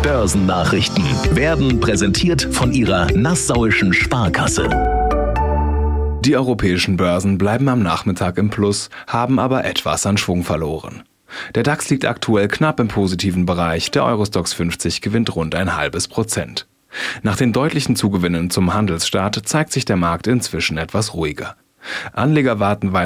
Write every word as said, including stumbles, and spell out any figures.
Börsennachrichten werden präsentiert von Ihrer Nassauischen Sparkasse. Die europäischen Börsen bleiben am Nachmittag im Plus, haben aber etwas an Schwung verloren. Der DAX liegt aktuell knapp im positiven Bereich, der Eurostoxx fünfzig gewinnt rund ein halbes Prozent. Nach den deutlichen Zugewinnen zum Handelsstart zeigt sich der Markt inzwischen etwas ruhiger. Anleger warten weiter